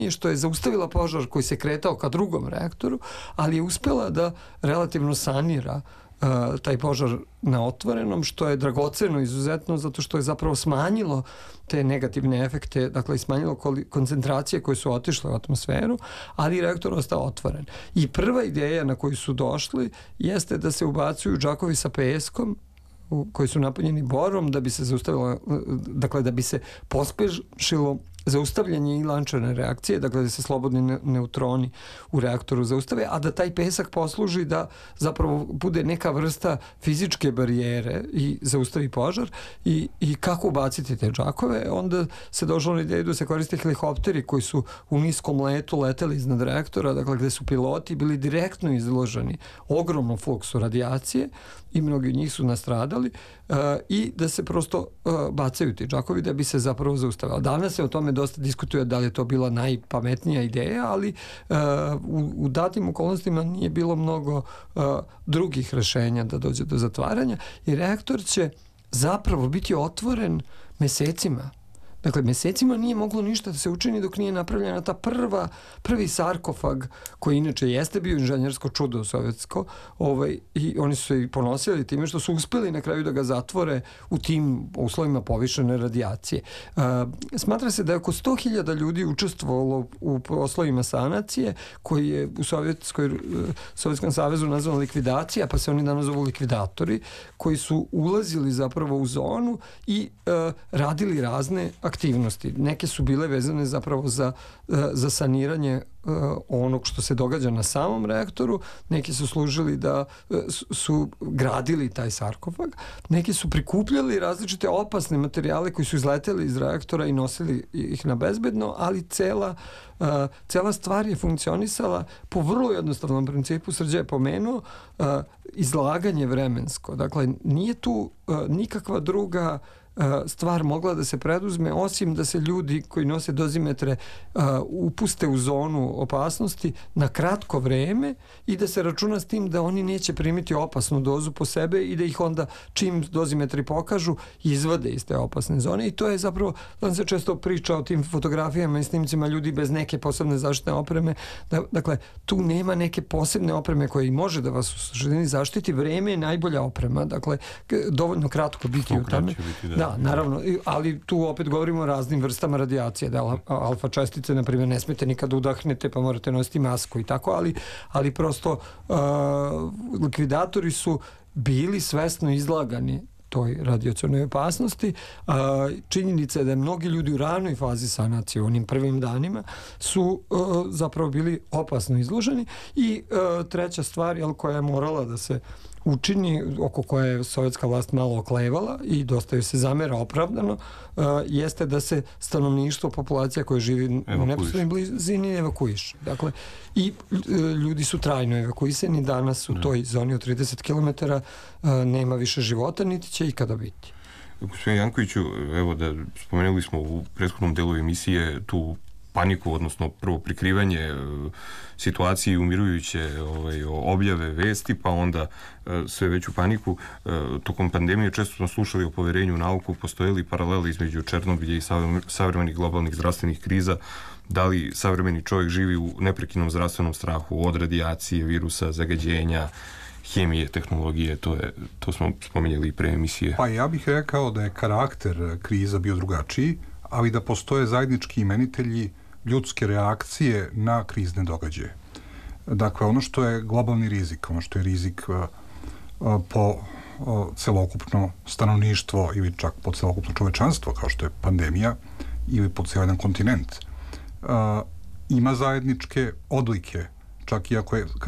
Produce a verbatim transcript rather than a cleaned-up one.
što je zaustavila požar koji se kretao ka drugom reaktoru, ali je uspela da relativno sanira uh, taj požar na otvorenom, što je dragoceno izuzetno, zato što je zapravo smanjilo te negativne efekte, dakle smanjilo koncentracije koje su otišle u atmosferu, ali reaktor ostao otvoren. I prva ideja na koju su došli jeste da se ubacuju džakovi sa peskom koji su napunjeni borom da bi se zaustavilo, dakle da bi se pospešilo zaustavljanje i lančane reakcije, dakle da se slobodni neutroni u reaktoru zaustave, a da taj pesak posluži da zapravo bude neka vrsta fizičke barijere i zaustavi požar. I, i kako ubaciti te džakove? Onda se došlo na ideju da se koriste helikopteri koji su u niskom letu leteli iznad reaktora, dakle gde su piloti bili direktno izloženi ogromnom fluksu radijacije i mnogi od njih su nastradali, uh, i da se prosto uh, bacaju ti džakovi da bi se zapravo zaustavili. Danas se o tome dosta diskutuje da li je to bila najpametnija ideja, ali uh, u, u datim okolnostima nije bilo mnogo uh, drugih rešenja da dođe do zatvaranja i reaktor će zapravo biti otvoren mesecima. Dakle, mesecima nije moglo ništa da se učini dok nije napravljena ta prva, prvi sarkofag koji inače jeste bio inženjersko čudo sovjetsko, ovaj, i oni su se i ponosili time što su uspeli na kraju da ga zatvore u tim uslovima povišene radijacije. Uh, smatra se da je oko sto hiljada ljudi učestvovalo u poslovima sanacije koji je u Sovjetskoj, uh, Sovjetskom savezu nazvan likvidacija, pa se oni danas zovu likvidatori, koji su ulazili zapravo u zonu i uh, radili razne aktivnosti. Neke su bile vezane zapravo za, za saniranje uh, onog što se događa na samom reaktoru, neki su služili da uh, su gradili taj sarkofag, neki su prikupljali različite opasne materijale koji su izleteli iz reaktora i nosili ih na bezbedno, ali cela, uh, cela stvar je funkcionisala po vrlo jednostavnom principu. Srđe je pomenuo uh, izlaganje vremensko. Dakle, nije tu uh, nikakva druga stvar mogla da se preduzme, osim da se ljudi koji nose dozimetre uh, upuste u zonu opasnosti na kratko vreme i da se računa s tim da oni neće primiti opasnu dozu po sebe i da ih onda čim dozimetri pokažu izvade iz te opasne zone. I to je zapravo, da se često priča o tim fotografijama i snimcima ljudi bez neke posebne zaštitne opreme. Da, dakle, tu nema neke posebne opreme koja i može da vas u suštini zaštiti. Vreme je najbolja oprema. Dakle, dovoljno kratko biti u tome. Da. Da, naravno, ali tu opet govorimo o raznim vrstama radijacije, da alfa čestice, na primjer, ne smete nikada udahnete, pa morate nositi masku i tako, ali, ali prosto uh, likvidatori su bili svesno izlagani toj radijacionoj opasnosti. Uh, činjenica je da je mnogi ljudi u ranoj fazi sanacije, u onim prvim danima, su uh, zapravo bili opasno izloženi. I uh, treća stvar, jel, koja je morala da se učini, oko koje je sovjetska vlast malo oklevala i dosta joj se zamera opravdano, uh, jeste da se stanovništvo, populacija koja živi u neposrednoj blizini evakuiše. Dakle, i uh, ljudi su trajno evakuisani. Danas u toj zoni od trideset kilometara uh, nema više života, niti će ikada biti. Gospodin Jankoviću, evo da spomenuli smo u prethodnom delu emisije tu paniku, odnosno prvo prikrivanje situacije, umirujuće ovaj, objave vesti, pa onda e, sve veću paniku. E, tokom pandemije često smo slušali o poverenju u nauku, postojali paraleli između Černobilja i savremenih globalnih zdravstvenih kriza. Da li savremeni čovjek živi u neprekidnom zdravstvenom strahu od radijacije, virusa, zagađenja, hemije, tehnologije, to, je, to smo spominjali i pre emisije. Pa ja bih rekao da je karakter kriza bio drugačiji, ali da postoje zajednički imenitelji ljudske reakcije na krizne događaje. Dakle, ono što je globalni rizik, ono što je rizik uh, uh, po uh, celokupno stanovništvo ili čak po celokupno čovečanstvo, kao što je pandemija, ili po cijel jedan kontinent, uh, ima zajedničke odlike, čak i ako je